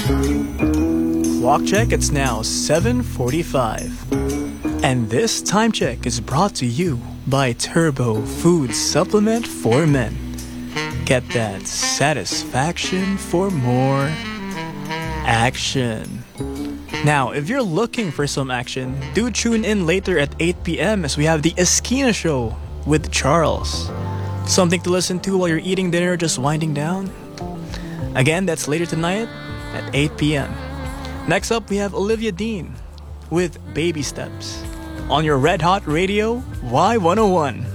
Walk check, it's now 7:45. And this time check is brought to you by Turbo Food Supplement for Men. Get that satisfaction for more action. Now, if you're looking for some action, do tune in later at 8 p.m. as we have the Esquina Show with Charles. Something to listen to while you're eating dinner, just winding down? Again, that's later tonight at 8 p.m. Next up, we have Olivia Dean with Baby Steps on your Red Hot Radio Y101.